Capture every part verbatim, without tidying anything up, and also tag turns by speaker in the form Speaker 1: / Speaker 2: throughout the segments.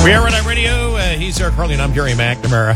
Speaker 1: We are Red Eye Radio. Uh, he's Eric Carly, and I'm Gary McNamara.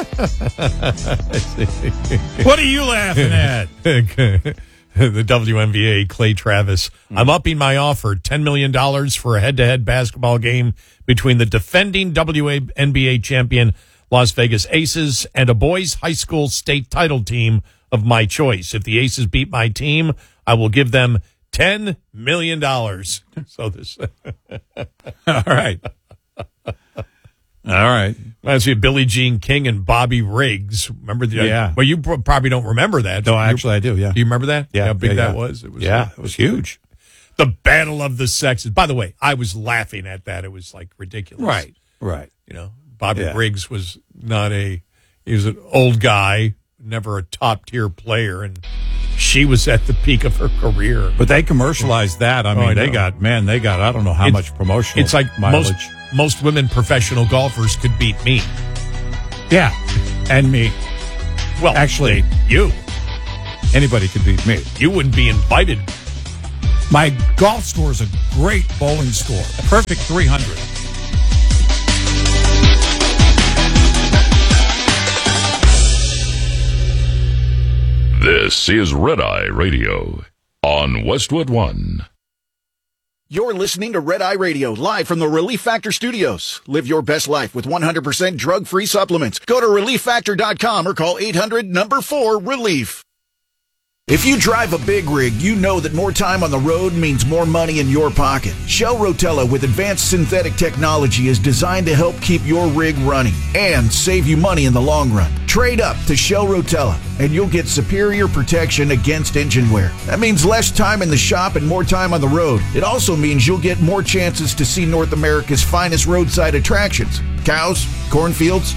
Speaker 2: What are you laughing at?
Speaker 1: The W N B A, Clay Travis. Mm. I'm upping my offer, ten million dollars for a head-to-head basketball game between the defending W N B A champion Las Vegas Aces and a boys' high school state title team of my choice. If the Aces beat my team, I will give them ten million dollars. So this.
Speaker 2: All right. All right.
Speaker 1: Reminds me of Billie Jean King and Bobby Riggs. Remember the?
Speaker 2: Yeah.
Speaker 1: Well, you probably don't remember that.
Speaker 2: No, actually, I do. Yeah.
Speaker 1: Do you remember that?
Speaker 2: Yeah.
Speaker 1: How big
Speaker 2: yeah,
Speaker 1: that
Speaker 2: yeah.
Speaker 1: was? It was.
Speaker 2: Yeah, it was huge.
Speaker 1: The Battle of the Sexes. By the way, I was laughing at that. It was like ridiculous.
Speaker 2: Right. Right.
Speaker 1: You know, Bobby
Speaker 2: Yeah.
Speaker 1: Riggs was not a. He was an old guy, never a top tier player, and she was at the peak of her career.
Speaker 2: But they commercialized that. I
Speaker 1: Oh,
Speaker 2: mean,
Speaker 1: I
Speaker 2: they
Speaker 1: know.
Speaker 2: got man, they got I don't know how
Speaker 1: It's-
Speaker 2: much promotional.
Speaker 1: It's like
Speaker 2: mileage.
Speaker 1: most most women professional golfers could beat me.
Speaker 2: Yeah, and me.
Speaker 1: Well,
Speaker 2: Actually,
Speaker 1: you
Speaker 2: anybody could beat me.
Speaker 1: you wouldn't be invited.
Speaker 2: My golf score is a great bowling score. Perfect three hundred.
Speaker 3: This is Red Eye Radio on Westwood One.
Speaker 4: You're listening to Red Eye Radio, live from the Relief Factor Studios. Live your best life with one hundred percent drug-free supplements. Go to relief factor dot com or call eight hundred number four relief. If you drive a big rig, you know that more time on the road means more money in your pocket. Shell Rotella with advanced synthetic technology is designed to help keep your rig running and save you money in the long run. Trade up to Shell Rotella and you'll get superior protection against engine wear. That means less time in the shop and more time on the road. It also means you'll get more chances to see North America's finest roadside attractions. Cows, cornfields,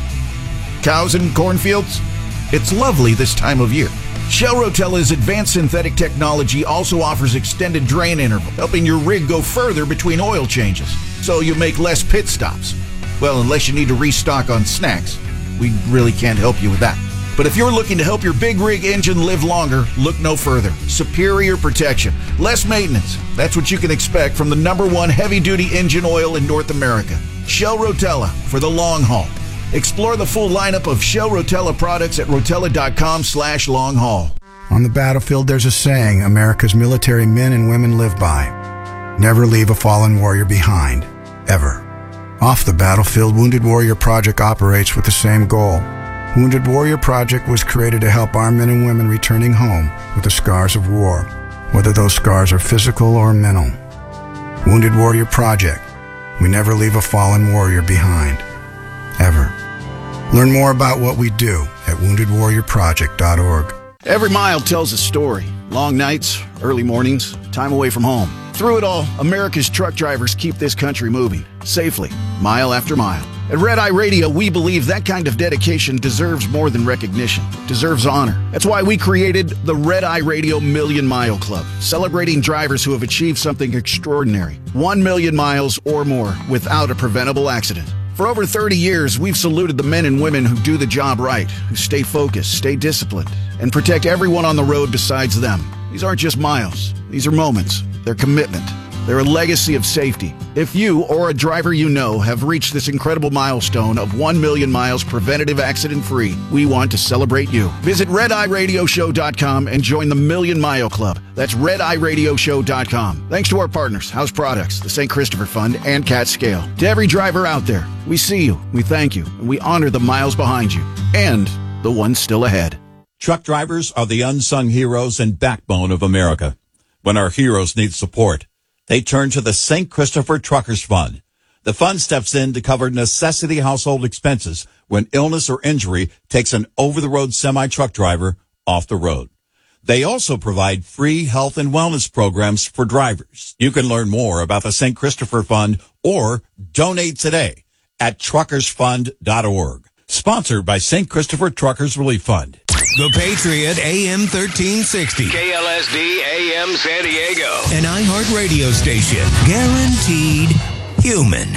Speaker 4: cows and cornfields. It's lovely this time of year. Shell Rotella's advanced synthetic technology also offers extended drain interval, helping your rig go further between oil changes, so you make less pit stops. Well, unless you need to restock on snacks. We really can't help you with that. But if you're looking to help your big rig engine live longer, look no further. Superior protection, less maintenance. That's what you can expect from the number one heavy-duty engine oil in North America. Shell Rotella for the long haul. Explore the full lineup of Shell Rotella products at rotella.com slash long haul.
Speaker 5: On the battlefield, there's a saying America's military men and women live by. Never leave a fallen warrior behind. Ever. Off the battlefield, Wounded Warrior Project operates with the same goal. Wounded Warrior Project was created to help our men and women returning home with the scars of war, whether those scars are physical or mental. Wounded Warrior Project. We never leave a fallen warrior behind. Ever. Learn more about what we do at wounded warrior project dot org.
Speaker 4: Every mile tells a story. Long nights, early mornings, time away from home. Through it all, America's truck drivers keep this country moving, safely, mile after mile. At Red Eye Radio, we believe that kind of dedication deserves more than recognition, deserves honor. That's why we created the Red Eye Radio Million Mile Club, celebrating drivers who have achieved something extraordinary. One million miles or more without a preventable accident. For over thirty years, we've saluted the men and women who do the job right, who stay focused, stay disciplined, and protect everyone on the road besides them. These aren't just miles. These are moments. They're commitment. They're a legacy of safety. If you or a driver you know have reached this incredible milestone of one million miles preventative accident-free, we want to celebrate you. Visit red eye radio show dot com and join the Million Mile Club. That's red eye radio show dot com. Thanks to our partners, House Products, the Saint Christopher Fund, and Cat Scale. To every driver out there, we see you, we thank you, and we honor the miles behind you and the ones still ahead.
Speaker 6: Truck drivers are the unsung heroes and backbone of America. When our heroes need support, they turn to the Saint Christopher Truckers Fund. The fund steps in to cover necessity household expenses when illness or injury takes an over-the-road semi-truck driver off the road. They also provide free health and wellness programs for drivers. You can learn more about the Saint Christopher Fund or donate today at truckers fund dot org. Sponsored by Saint Christopher Truckers Relief Fund.
Speaker 7: The Patriot A M thirteen sixty.
Speaker 8: K L S D A M San Diego.
Speaker 7: An iHeart radio station. Guaranteed human.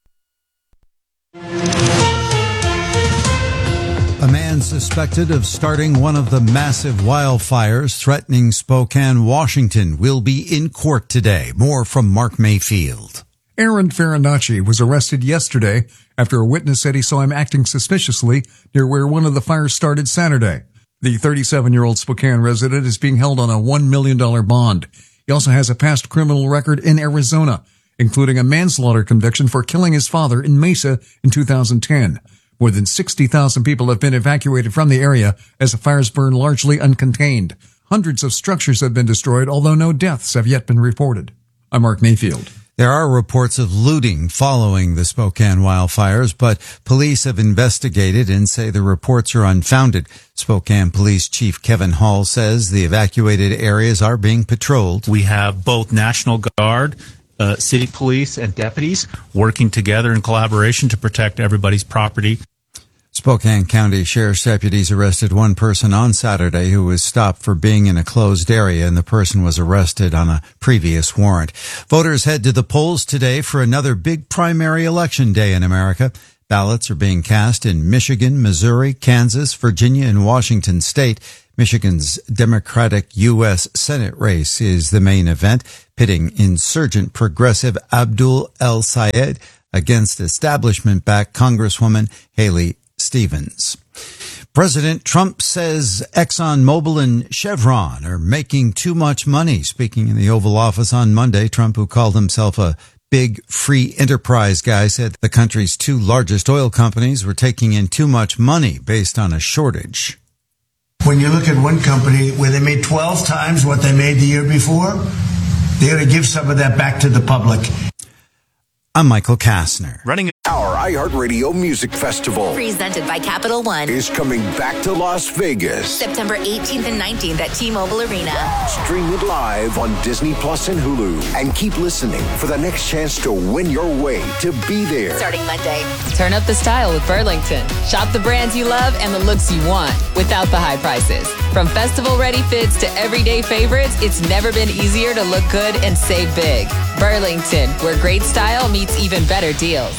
Speaker 9: A man suspected of starting one of the massive wildfires threatening Spokane, Washington, will be in court today. More from Mark Mayfield.
Speaker 10: Aaron Farinacci was arrested yesterday after a witness said he saw him acting suspiciously near where one of the fires started Saturday. The thirty-seven-year-old Spokane resident is being held on a one million dollars bond. He also has a past criminal record in Arizona, including a manslaughter conviction for killing his father in Mesa in two thousand ten. More than sixty thousand people have been evacuated from the area as the fires burn largely uncontained. Hundreds of structures have been destroyed, although no deaths have yet been reported. I'm Mark Mayfield.
Speaker 9: There are reports of looting following the Spokane wildfires, but police have investigated and say the reports are unfounded. Spokane Police Chief Kevin Hall says the evacuated areas are being patrolled.
Speaker 11: We have both National Guard, uh, city police, and deputies working together in collaboration to protect everybody's property.
Speaker 9: Spokane County Sheriff's deputies arrested one person on Saturday who was stopped for being in a closed area, and the person was arrested on a previous warrant. Voters head to the polls today for another big primary election day in America. Ballots are being cast in Michigan, Missouri, Kansas, Virginia, and Washington state. Michigan's Democratic U S Senate race is the main event, pitting insurgent progressive Abdul El-Sayed against establishment-backed Congresswoman Haley Stevens. President Trump says ExxonMobil and Chevron are making too much money. Speaking in the Oval Office on Monday, Trump, who called himself a big free enterprise guy, said the country's two largest oil companies were taking in too much money based on a shortage.
Speaker 12: When you look at one company where they made twelve times what they made the year before, they ought to give some of that back to the public.
Speaker 9: I'm Michael Kastner.
Speaker 13: Running our iHeartRadio Music Festival,
Speaker 14: presented by Capital One,
Speaker 13: is coming back to Las Vegas
Speaker 14: September eighteenth and nineteenth at T-Mobile Arena.
Speaker 13: Stream it live on Disney Plus and Hulu, and keep listening for the next chance to win your way to be there.
Speaker 14: Starting Monday.
Speaker 15: Turn up the style with Burlington. Shop the brands you love and the looks you want without the high prices. From festival-ready fits to everyday favorites, it's never been easier to look good and save big. Burlington, where great style meets even better deals.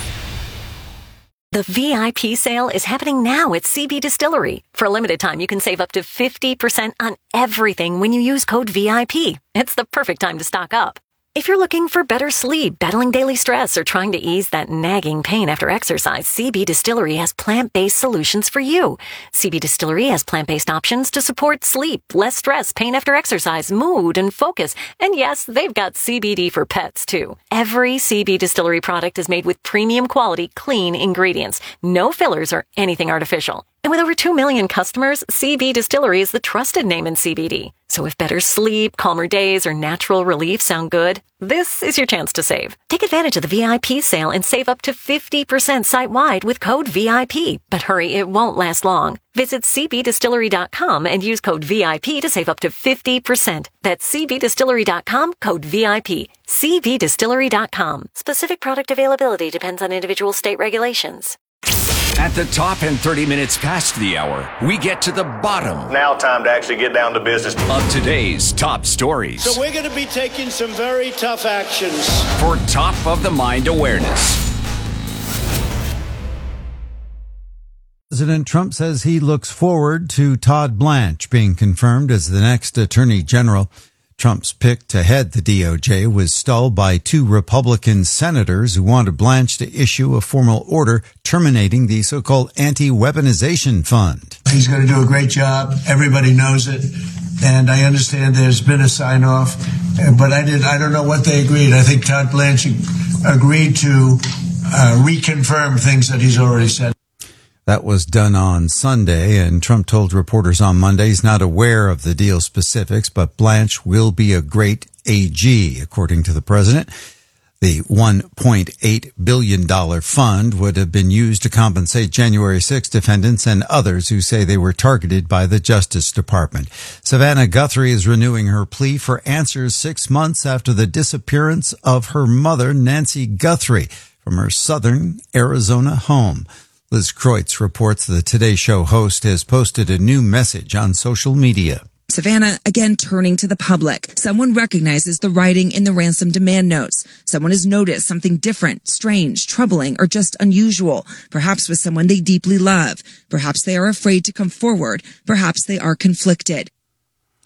Speaker 16: The V I P sale is happening now at C B Distillery. For a limited time, you can save up to fifty percent on everything when you use code V I P. It's the perfect time to stock up. If you're looking for better sleep, battling daily stress, or trying to ease that nagging pain after exercise, C B Distillery has plant-based solutions for you. C B Distillery has plant-based options to support sleep, less stress, pain after exercise, mood, and focus. And yes, they've got C B D for pets, too. Every C B Distillery product is made with premium quality, clean ingredients. No fillers or anything artificial. And with over two million customers, C B Distillery is the trusted name in C B D. So if better sleep, calmer days, or natural relief sound good, this is your chance to save. Take advantage of the V I P sale and save up to fifty percent site-wide with code V I P. But hurry, it won't last long. Visit C B distillery dot com and use code V I P to save up to fifty percent. That's C B distillery dot com, code V I P. C B distillery dot com. Specific product availability depends on individual state regulations.
Speaker 17: At the top and thirty minutes past the hour, we get to the bottom.
Speaker 18: Now time to actually get down to business.
Speaker 17: Of today's top stories.
Speaker 19: So we're going to be taking some very tough actions.
Speaker 17: For top of the mind awareness.
Speaker 9: President Trump says he looks forward to Todd Blanche being confirmed as the next Attorney General. Trump's pick to head the D O J was stalled by two Republican senators who wanted Blanche to issue a formal order terminating the so-called anti-weaponization fund.
Speaker 12: He's going to do a great job. Everybody knows it. And I understand there's been a sign-off, but I did. I don't know what they agreed. I think Todd Blanche agreed to uh, reconfirm things that he's already said.
Speaker 9: That was done on Sunday, and Trump told reporters on Monday he's not aware of the deal specifics, but Blanche will be a great A G, according to the president. The one point eight billion dollars fund would have been used to compensate January sixth defendants and others who say they were targeted by the Justice Department. Savannah Guthrie is renewing her plea for answers six months after the disappearance of her mother, Nancy Guthrie, from her southern Arizona home. Liz Kreutz reports the Today Show host has posted a new message on social media.
Speaker 20: Savannah, again turning to the public. Someone recognizes the writing in the ransom demand notes. Someone has noticed something different, strange, troubling, or just unusual, perhaps with someone they deeply love. Perhaps they are afraid to come forward. Perhaps they are conflicted.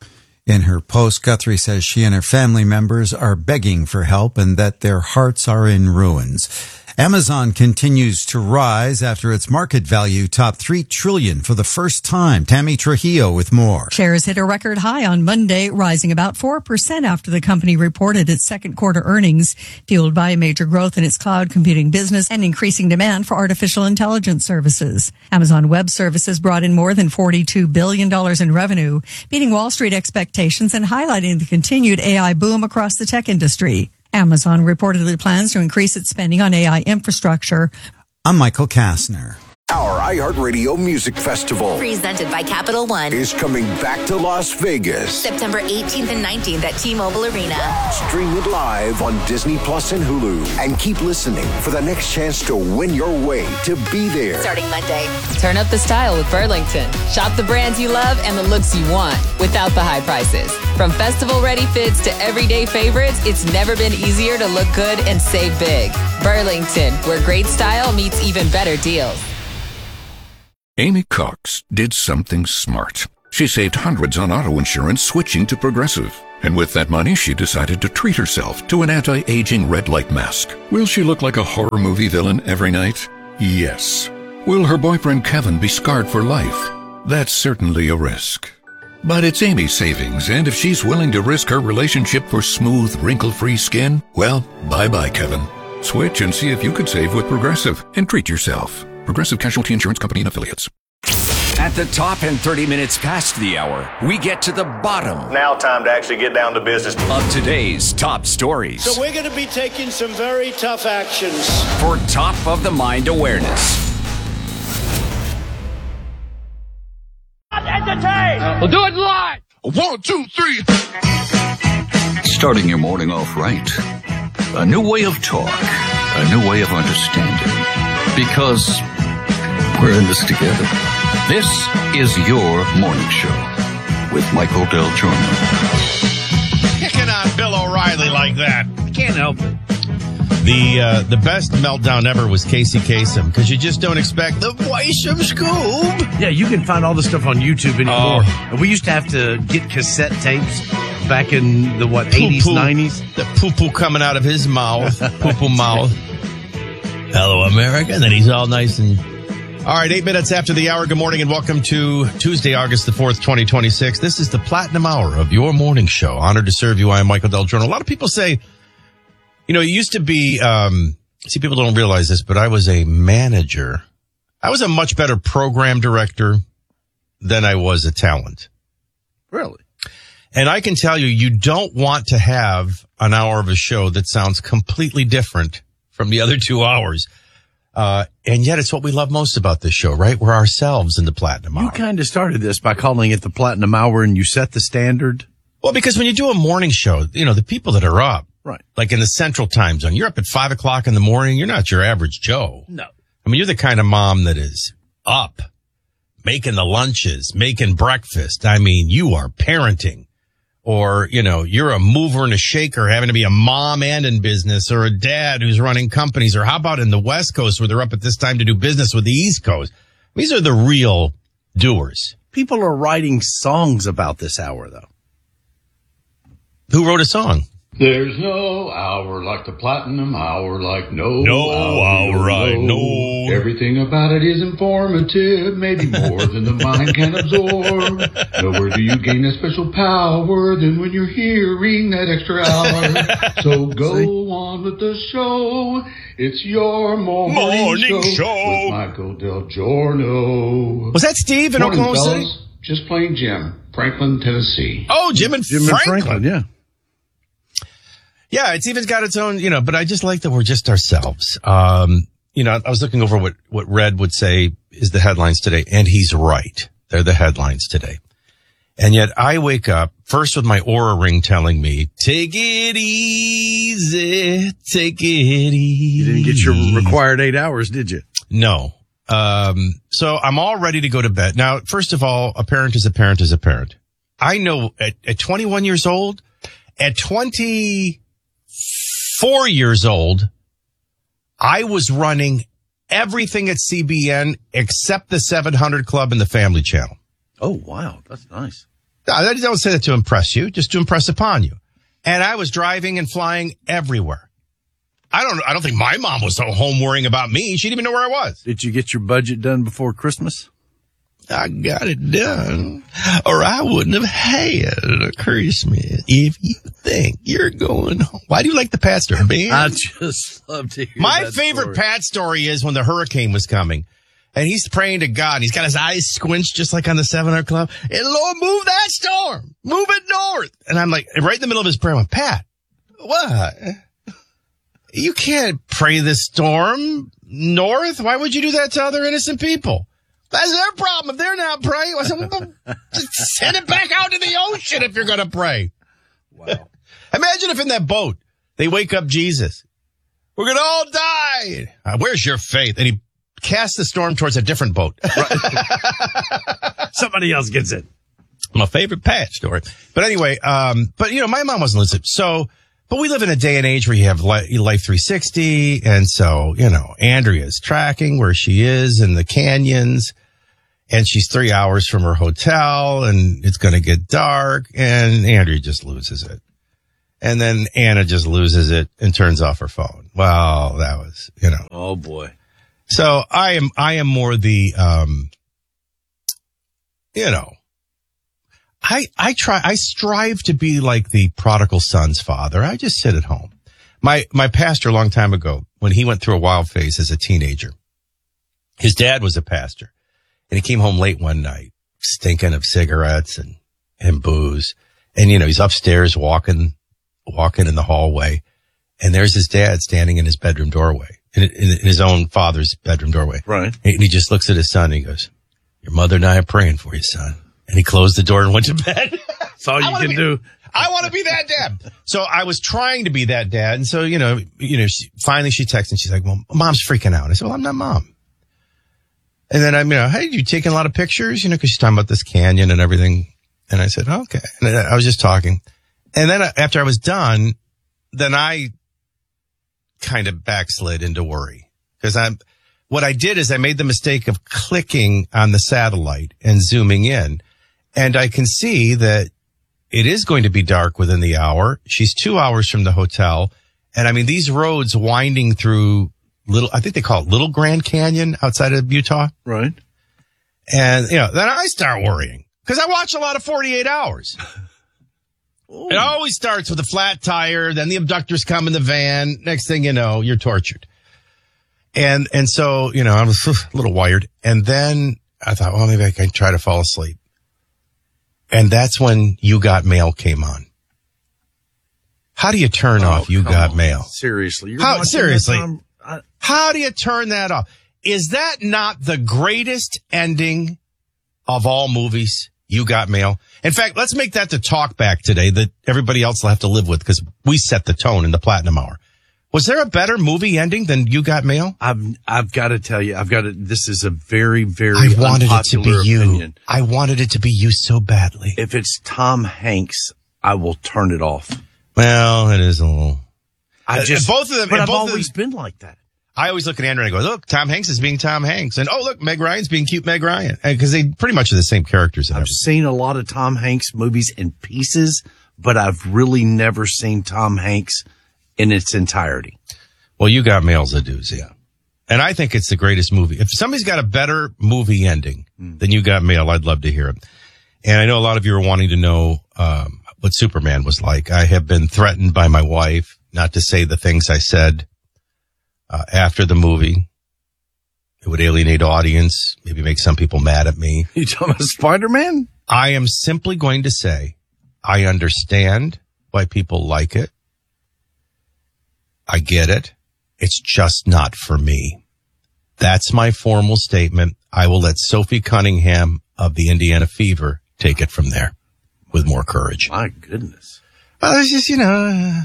Speaker 9: In her post, Guthrie says she and her family members are begging for help and that their hearts are in ruins. Amazon continues to rise after its market value topped three trillion dollars for the first time. Tammy Trujillo with more.
Speaker 21: Shares hit a record high on Monday, rising about four percent after the company reported its second quarter earnings, fueled by major growth in its cloud computing business and increasing demand for artificial intelligence services. Amazon Web Services brought in more than forty-two billion dollars in revenue, beating Wall Street expectations and highlighting the continued A I boom across the tech industry. Amazon reportedly plans to increase its spending on A I infrastructure.
Speaker 9: I'm Michael Kastner.
Speaker 13: Our iHeartRadio Music Festival,
Speaker 14: presented by Capital One,
Speaker 13: is coming back to Las Vegas.
Speaker 14: September eighteenth and nineteenth at T-Mobile Arena.
Speaker 13: Stream it live on Disney Plus and Hulu. And keep listening for the next chance to win your way to be there.
Speaker 14: Starting Monday.
Speaker 15: Turn up the style with Burlington. Shop the brands you love and the looks you want without the high prices. From festival-ready fits to everyday favorites, it's never been easier to look good and save big. Burlington, where great style meets even better deals.
Speaker 3: Amy Cox did something smart. She saved hundreds on auto insurance switching to Progressive. And with that money, she decided to treat herself to an anti-aging red light mask. Will she look like a horror movie villain every night? Yes. Will her boyfriend Kevin be scarred for life? That's certainly a risk. But it's Amy's savings, and if she's willing to risk her relationship for smooth, wrinkle-free skin, well, bye-bye, Kevin. Switch and see if you could save with Progressive and treat yourself. Progressive Casualty Insurance Company and Affiliates.
Speaker 17: At the top and thirty minutes past the hour, we get to the bottom.
Speaker 18: Now time to actually get down to business.
Speaker 17: Of today's top stories.
Speaker 19: So we're going to be taking some very tough actions.
Speaker 17: For top of the mind awareness.
Speaker 22: Entertain! We'll do it live!
Speaker 23: One, two, three. Starting your morning off right. A new way of talk. A new way of understanding. Because we're in this together. This is your morning show with Michael Del Giorno.
Speaker 24: Picking on Bill O'Reilly like that.
Speaker 22: I can't help it.
Speaker 24: The uh, the best meltdown ever was Casey Kasem, because you just don't expect the voice of Scoob.
Speaker 22: Yeah, you can find all this stuff on YouTube anymore.
Speaker 24: Oh.
Speaker 22: And we used to have to get cassette tapes back in the, what,
Speaker 24: Poo-poo.
Speaker 22: eighties, nineties?
Speaker 24: The poo-poo coming out of his mouth. Poo-poo mouth. Hello, America. And then he's all nice and... All right, eight minutes after the hour. Good morning and welcome to Tuesday, August the fourth, twenty twenty-six. This is the Platinum Hour of your morning show. Honored to serve you. I am Michael Del Giorno. A lot of people say, you know, it used to be, um, see, people don't realize this, but I was a manager. I was a much better program director than I was a talent.
Speaker 22: Really?
Speaker 24: And I can tell you, you don't want to have an hour of a show that sounds completely different from the other two hours. Uh, and yet it's what we love most about this show, right? We're ourselves in the Platinum Hour.
Speaker 22: You kind of started this by calling it the Platinum Hour and you set the standard.
Speaker 24: Well, because when you do a morning show, you know, the people that are up,
Speaker 22: right,
Speaker 24: like in the central time zone, you're up at five o'clock in the morning. You're not your average Joe.
Speaker 22: No.
Speaker 24: I mean, you're the kind of mom that is up, making the lunches, making breakfast. I mean, you are parenting. Or, you know, you're a mover and a shaker, having to be a mom and in business, or a dad who's running companies. Or how about in the West Coast where they're up at this time to do business with the East Coast? These are the real doers.
Speaker 22: People are writing songs about this hour, though.
Speaker 24: Who wrote a song?
Speaker 25: There's no hour like the Platinum Hour, like no,
Speaker 24: no hour, hour I know.
Speaker 25: Everything about it is informative, maybe more than the mind can absorb. Nowhere do you gain a special power than when you're hearing that extra hour. So go See? on with the show. It's your morning,
Speaker 24: morning
Speaker 25: show,
Speaker 24: show
Speaker 25: with Michael Del Giorno.
Speaker 24: Was that Steve in
Speaker 25: Morning,
Speaker 24: Oklahoma
Speaker 25: fellas.
Speaker 24: City?
Speaker 25: Just plain Jim, Franklin, Tennessee.
Speaker 24: Oh, Jim and
Speaker 22: Jim
Speaker 24: Franklin.
Speaker 22: and Franklin, yeah.
Speaker 24: Yeah, it's even got its own, you know, but I just like that we're just ourselves. Um, you know, I was looking over what, what Red would say is the headlines today, and he's right. They're the headlines today. And yet I wake up first with my Oura ring telling me, take it easy, take it easy.
Speaker 22: You didn't get your required eight hours, did you?
Speaker 24: No. Um, so I'm all ready to go to bed. Now, first of all, a parent is a parent is a parent. I know at, at twenty-one years old, at twenty-four years old, I was running everything at C B N except the seven hundred Club and the Family Channel.
Speaker 22: Oh, wow. That's nice.
Speaker 24: No, I don't say that to impress you, just to impress upon you. And I was driving and flying everywhere. I don't I don't think my mom was home worrying about me. She didn't even know where I was.
Speaker 22: Did you get your budget done before Christmas?
Speaker 24: I got it done, or I wouldn't have had a Christmas. If you think you're going home. Why do you like the Pat story, man?
Speaker 22: I just love to hear
Speaker 24: My
Speaker 22: that
Speaker 24: favorite
Speaker 22: story.
Speaker 24: Pat story is when the hurricane was coming. And he's praying to God. And he's got his eyes squinched just like on the seven hundred Club. And Lord, move that storm. Move it north. And I'm like, right in the middle of his prayer, I went, Pat, what? You can't pray this storm north. Why would you do that to other innocent people? That's their problem if they're not praying. I said, well, just send it back out to the ocean if you're going to pray.
Speaker 22: Wow.
Speaker 24: Imagine if in that boat they wake up Jesus. We're going to all die. Uh, where's your faith? And he cast the storm towards a different boat.
Speaker 22: Somebody else gets it.
Speaker 24: My favorite Pat story. But anyway, um, but you know, my mom wasn't listening. So, but we live in a day and age where you have Life three sixty. And so, you know, Andrea's tracking where she is in the canyons and she's three hours from her hotel and it's going to get dark and Andrea just loses it. And then Anna just loses it and turns off her phone. Well, that was, you know.
Speaker 22: Oh boy.
Speaker 24: So I am, I am more the, um, you know, I, I try, I strive to be like the prodigal son's father. I just sit at home. My, my pastor a long time ago, when he went through a wild phase as a teenager, his dad was a pastor and he came home late one night, stinking of cigarettes and, and booze. And, you know, he's upstairs walking, walking in the hallway and there's his dad standing in his bedroom doorway. In, in, in his own father's bedroom doorway.
Speaker 22: Right.
Speaker 24: And he just looks at his son and he goes, your mother and I are praying for you, son. And he closed the door and went to bed.
Speaker 22: That's all you can
Speaker 24: be,
Speaker 22: do.
Speaker 24: I want to be that dad. So I was trying to be that dad. And so, you know, you know, she, finally she texts and she's like, well, mom's freaking out. I said, well, I'm not mom. And then I'm, you know, hey, you taking a lot of pictures? You know, cause she's talking about this canyon and everything. And I said, oh, okay. And I was just talking. And then after I was done, then I kind of backslid into worry because I'm, what I did is I made the mistake of clicking on the satellite and zooming in and I can see that it is going to be dark within the hour. She's two hours from the hotel. And I mean, these roads winding through little, I think they call it Little Grand Canyon outside of Utah.
Speaker 22: Right.
Speaker 24: And, you know, then I start worrying because I watch a lot of forty-eight hours. Ooh. It always starts with a flat tire. Then the abductors come in the van. Next thing you know, you're tortured. And, and so, you know, I was a little wired. And then I thought, well, maybe I can try to fall asleep. And that's when You Got Mail came on. How do you turn oh, off You Got
Speaker 22: on.
Speaker 24: Mail?
Speaker 22: Seriously. You're
Speaker 24: How, seriously.
Speaker 22: I-
Speaker 24: How do you turn that off? Is that not the greatest ending of all movies? You Got Mail. In fact, let's make that the talk back today that everybody else will have to live with because we set the tone in the Platinum Hour. Was there a better movie ending than You Got Mail?
Speaker 22: I've, I've got to tell you, I've got to, this is a very, very
Speaker 24: I wanted it to be you.
Speaker 22: Opinion.
Speaker 24: I wanted it to be you so badly.
Speaker 22: If it's Tom Hanks, I will turn it off.
Speaker 24: Well, it is a little.
Speaker 22: I just,
Speaker 24: uh, both of them,
Speaker 22: but I've
Speaker 24: both
Speaker 22: always
Speaker 24: of,
Speaker 22: been like that.
Speaker 24: I always look at Andrew and I go, look, Tom Hanks is being Tom Hanks. And oh, look, Meg Ryan's being cute Meg Ryan. Because they pretty much are the same characters.
Speaker 22: I've
Speaker 24: everything.
Speaker 22: seen a lot of Tom Hanks movies in pieces, but I've really never seen Tom Hanks in its entirety.
Speaker 24: Well, You Got Mail's a doozy. Yeah. And I think it's the greatest movie. If somebody's got a better movie ending mm. than You Got Mail, I'd love to hear it. And I know a lot of you are wanting to know um, what Superman was like. I have been threatened by my wife not to say the things I said uh, after the movie. It would alienate audience, maybe make some people mad at me.
Speaker 22: You talking about Spider-Man?
Speaker 24: I am simply going to say I understand why people like it. I get it. It's just not for me. That's my formal statement. I will let Sophie Cunningham of the Indiana Fever take it from there with more courage.
Speaker 22: My goodness.
Speaker 24: Well, it's just, you know,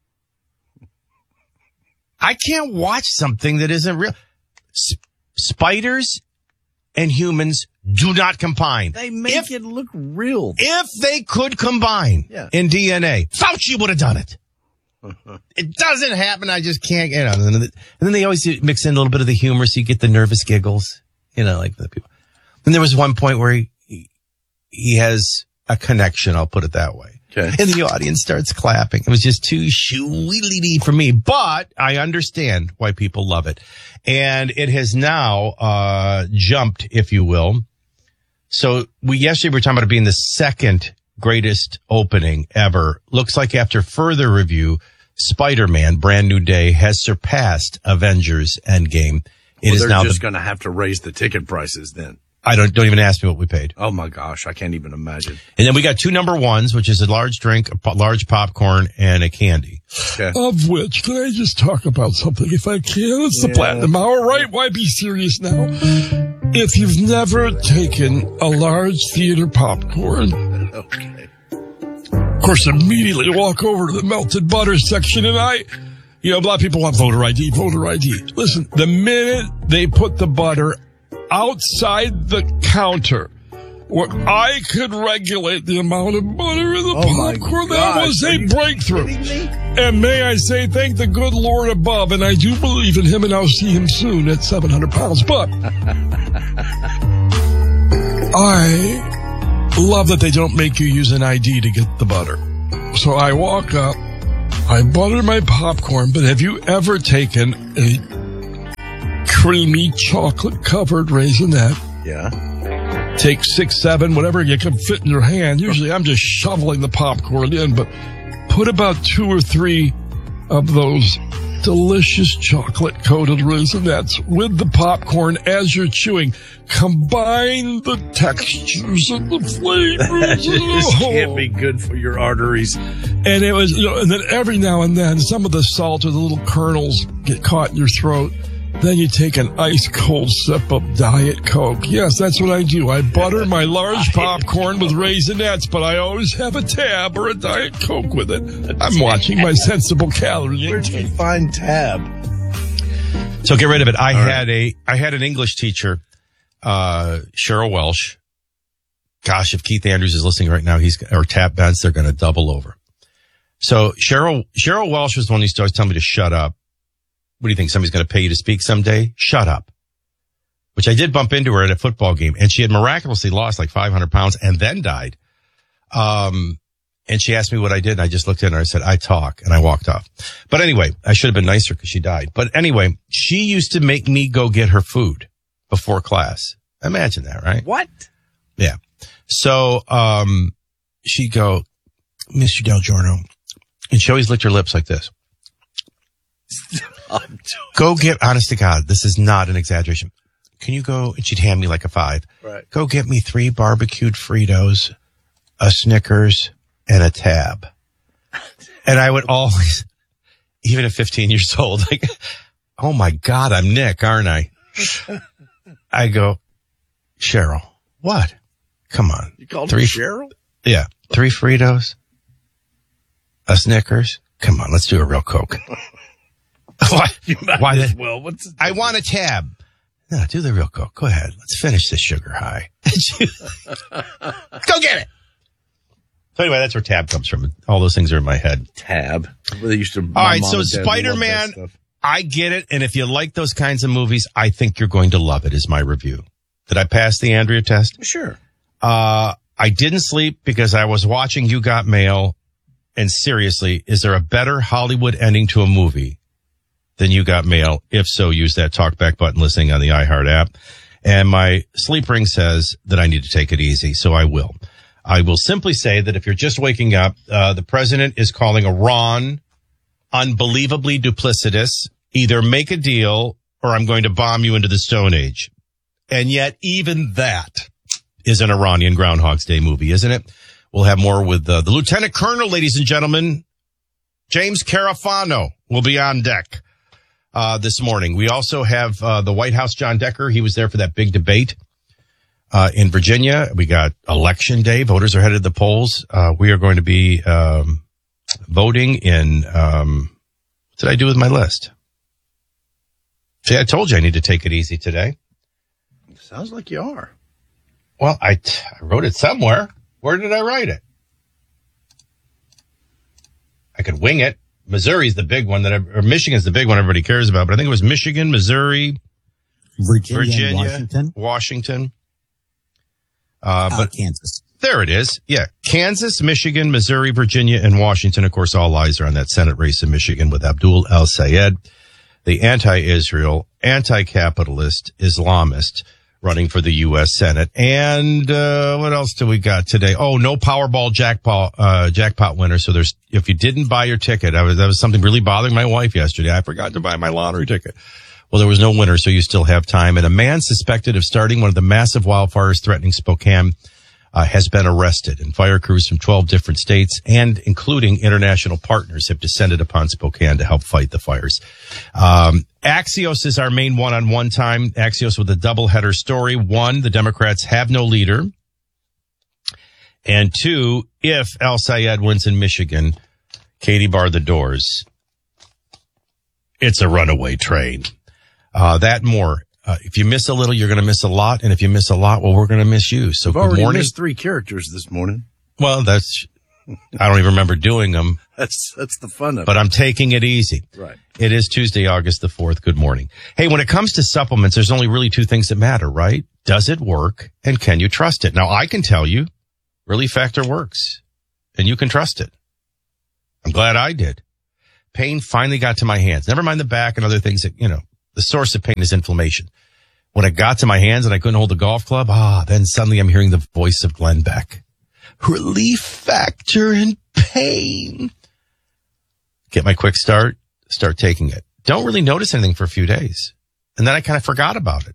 Speaker 24: I can't watch something that isn't real. Sp- spiders and humans do not combine.
Speaker 22: They make
Speaker 24: if,
Speaker 22: it look real.
Speaker 24: If they could combine yeah. in D N A, Fauci would have done it. It doesn't happen. I just can't, you know. And then they always mix in a little bit of the humor so you get the nervous giggles, you know, like the people. And there was one point where he, he has a connection. I'll put it that way.
Speaker 22: Okay.
Speaker 24: And the audience starts clapping. It was just too shoo-wee-lee-dee for me, but I understand why people love it. And it has now, uh, jumped, if you will. So we, yesterday we were talking about it being the second greatest opening ever. Looks like after further review, Spider-Man, Brand New Day, has surpassed Avengers Endgame. It
Speaker 22: well,
Speaker 24: is
Speaker 22: they're
Speaker 24: now
Speaker 22: just
Speaker 24: the,
Speaker 22: going to have to raise the ticket prices then.
Speaker 24: I don't, don't even ask me what we paid.
Speaker 22: Oh my gosh. I can't even imagine.
Speaker 24: And then we got two number ones, which is a large drink, a po- large popcorn, and a candy.
Speaker 22: Okay.
Speaker 1: Of which, can I just talk about something if I can? It's the
Speaker 22: Yeah.
Speaker 1: Platinum Hour, right? Why be serious now? If you've never taken a large theater popcorn,
Speaker 22: Okay.
Speaker 1: of course, immediately walk over to the melted butter section, and I, you know, a lot of people want voter I D, voter I D. Listen, the minute they put the butter outside the counter, where I could regulate the amount of butter in the
Speaker 22: Oh my
Speaker 1: popcorn, that
Speaker 22: gosh,
Speaker 1: was
Speaker 22: are
Speaker 1: a
Speaker 22: you
Speaker 1: breakthrough.
Speaker 22: kidding me?
Speaker 1: And may I say, thank the good Lord above, and I do believe in him, and I'll see him soon at seven hundred pounds. But I love that they don't make you use an I D to get the butter. So I walk up, I butter my popcorn, but have you ever taken a creamy chocolate-covered raisinette?
Speaker 22: Yeah.
Speaker 1: Take six, seven, whatever you can fit in your hand. Usually I'm just shoveling the popcorn in, but put about two or three of those delicious chocolate-coated raisinettes with the popcorn as you're chewing. Combine the textures and the flavors.
Speaker 22: This can't be good for your arteries.
Speaker 1: And it was, you know, and then every now and then some of the salt or the little kernels get caught in your throat. Then you take an ice cold sip of Diet Coke. Yes, that's what I do. I butter my large popcorn with raisinettes, but I always have a Tab or a Diet Coke with it. I'm watching my sensible calorie intake.
Speaker 22: Where'd you find Tab?
Speaker 24: So get rid of it. I
Speaker 22: All
Speaker 24: had a, I had an English teacher, uh, Cheryl Welsh. Gosh, if Keith Andrews is listening right now, he's, or Tab Benz, they're going to double over. So Cheryl, Cheryl Welsh was the one who started telling me to shut up. What do you think? Somebody's going to pay you to speak someday? Shut up. Which I did bump into her at a football game, and she had miraculously lost like five hundred pounds and then died. Um, and she asked me what I did, and I just looked at her and I said, I talk, and I walked off. But anyway, I should have been nicer because she died. But anyway, she used to make me go get her food before class. Imagine that, right?
Speaker 22: What?
Speaker 24: Yeah. So, um, she'd go, Mister Del Giorno, and she always licked her lips like this. Go get, honest to God, this is not an exaggeration. Can you go, and she'd hand me like a five.
Speaker 22: Right.
Speaker 24: Go get me three barbecued Fritos, a Snickers, and a Tab. And I would always, even at fifteen years old, like, oh my God, I'm Nick, aren't I? I go, Cheryl, what? Come on.
Speaker 22: You called
Speaker 24: three,
Speaker 22: her Cheryl?
Speaker 24: Yeah. Three Fritos, a Snickers. Come on, let's do a real Coke. Why? Why
Speaker 22: as
Speaker 24: the,
Speaker 22: well. What's
Speaker 24: I want a Tab. No, do the real Coke. Go ahead. Let's finish this sugar high. Go get it. So anyway, that's where Tab comes from. All those things are in my head.
Speaker 22: Tab. They used to.
Speaker 24: All right, so Spider-Man, I get it. And if you like those kinds of movies, I think you're going to love it, is my review. Did I pass the Andrea test?
Speaker 22: Sure.
Speaker 24: Uh, I didn't sleep because I was watching You Got Mail. And seriously, is there a better Hollywood ending to a movie than You Got Mail? If so, use that talkback button listening on the iHeart app. And my sleep ring says that I need to take it easy, so I will. I will simply say that if you're just waking up, uh, the president is calling Iran unbelievably duplicitous. Either make a deal or I'm going to bomb you into the Stone Age. And yet even that is an Iranian Groundhog's Day movie, isn't it? We'll have more with uh, the Lieutenant Colonel, ladies and gentlemen. James Carafano will be on deck uh this morning. We also have uh the White House, John Decker. He was there for that big debate uh in Virginia. We got election day. Voters are headed to the polls. Uh we are going to be um voting in um what did I do with my list? See, I told you I need to take it easy today.
Speaker 22: Sounds like you are.
Speaker 24: Well, I, t- I wrote it somewhere. Where did I write it? I could wing it. Missouri's the big one that, I, or Michigan's the big one everybody cares about, but I think it was Michigan, Missouri,
Speaker 2: Virginia,
Speaker 24: Virginia
Speaker 2: Washington,
Speaker 24: Washington. Uh,
Speaker 2: uh,
Speaker 24: but
Speaker 2: Kansas.
Speaker 24: There it is. Yeah. Kansas, Michigan, Missouri, Virginia, and Washington. Of course, all eyes are on that Senate race in Michigan with Abdul El-Sayed, the anti-Israel, anti-capitalist Islamist running for the U S Senate. And, uh, what else do we got today? Oh, no Powerball jackpot, uh, jackpot winner. So there's, if you didn't buy your ticket, I was, that was something really bothering my wife yesterday. I forgot to buy my lottery ticket. Well, there was no winner, so you still have time. And a man suspected of starting one of the massive wildfires threatening Spokane Uh, has been arrested, and fire crews from twelve different states and including international partners have descended upon Spokane to help fight the fires. Um, Axios is our main one-on-one time. Axios with a doubleheader story. One, the Democrats have no leader. And two, if El-Sayed wins in Michigan, Katie bar the doors. It's a runaway train. Uh, that and more. Uh, if you miss a little, you're going to miss a lot. And if you miss a lot, well, we're going to miss you. So
Speaker 22: I've
Speaker 24: good
Speaker 22: already
Speaker 24: morning.
Speaker 22: missed three characters this morning.
Speaker 24: Well, that's, I don't even remember doing them.
Speaker 22: That's, that's the fun of it.
Speaker 24: But I'm taking it easy.
Speaker 22: Right.
Speaker 24: It is Tuesday, August the fourth. Good morning. Hey, when it comes to supplements, there's only really two things that matter, right? Does it work? And can you trust it? Now, I can tell you, Relief Factor works. And you can trust it. I'm glad I did. Pain finally got to my hands. Never mind the back and other things that, you know, the source of pain is inflammation. When it got to my hands and I couldn't hold the golf club, ah, then suddenly I'm hearing the voice of Glenn Beck. Relief Factor and pain. Get my quick start, start taking it. Don't really notice anything for a few days. And then I kind of forgot about it.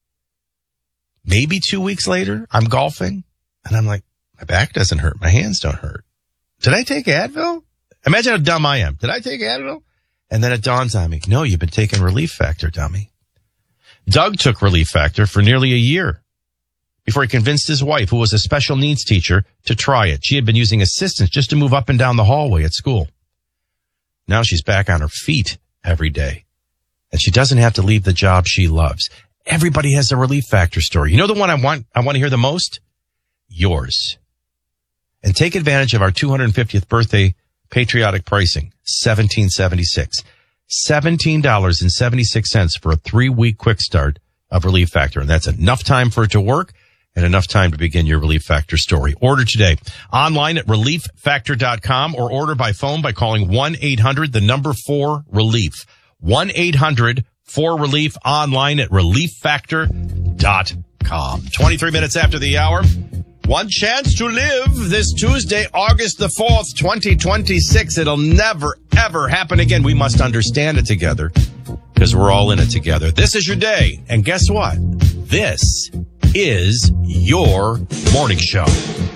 Speaker 24: Maybe two weeks later, I'm golfing and I'm like, my back doesn't hurt. My hands don't hurt. Did I take Advil? Imagine how dumb I am. Did I take Advil? And then it dawns on me. No, you've been taking Relief Factor, dummy. Doug took Relief Factor for nearly a year before he convinced his wife, who was a special needs teacher, to try it. She had been using assistance just to move up and down the hallway at school. Now she's back on her feet every day, and she doesn't have to leave the job she loves. Everybody has a Relief Factor story. You know the one I want, I want to hear the most? Yours. And take advantage of our two hundred fiftieth birthday patriotic pricing, seventeen seventy-six. seventeen dollars and seventy-six cents for a three-week quick start of Relief Factor. And that's enough time for it to work and enough time to begin your Relief Factor story. Order today online at relief factor dot com or order by phone by calling one eight hundred, the number four, relief. one eight hundred four relief, online at relief factor dot com. twenty-three minutes after the hour. One chance to live this Tuesday, August the fourth, twenty twenty-six. It'll never, ever happen again. We must understand it together because we're all in it together. This is your day. And guess what? This is your morning show.